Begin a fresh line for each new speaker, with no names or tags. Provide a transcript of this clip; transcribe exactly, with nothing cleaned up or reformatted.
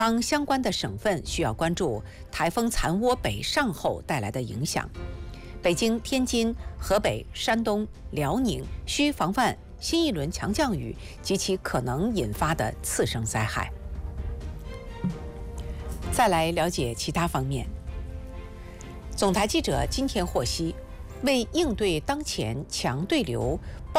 当相关的省份需要关注台风残涡北上后带来的影响。北京、天津、河北、山东、辽宁需防范新一轮强降雨及其可能引发的次生灾害。再来了解其他方面。总台记者今天获悉，为应对当前强对流、暴